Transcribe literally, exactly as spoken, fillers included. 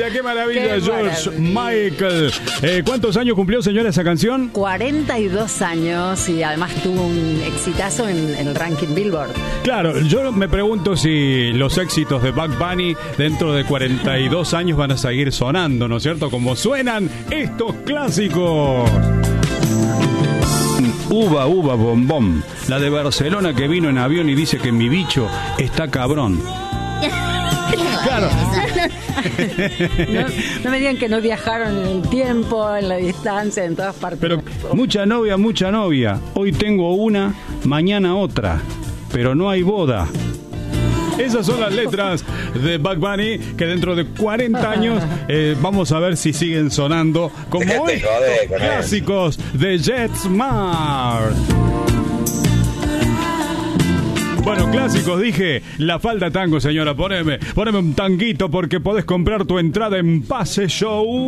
qué maravilla, Qué George maravilla. Michael. Eh, ¿Cuántos años cumplió, señora, esa canción? cuarenta y dos años y además tuvo un exitazo en el ranking Billboard. Claro, yo me pregunto si los éxitos de Bugs Bunny dentro de cuarenta y dos años van a seguir sonando, ¿no es cierto? Como suenan estos clásicos. Uva, uva, bombón. La de Barcelona que vino en avión y dice que mi bicho está cabrón. Claro. No, no me digan que no viajaron en el tiempo, en la distancia, en todas partes. Pero mucha novia, mucha novia. Hoy tengo una, mañana otra. Pero no hay boda. Esas son las letras de Bugs Bunny que dentro de cuarenta años eh, vamos a ver si siguen sonando como Dejate estos joder con clásicos de JetSmart. Bueno, clásicos, dije, la falda tango, señora, poneme, poneme un tanguito porque podés comprar tu entrada en Pase Show.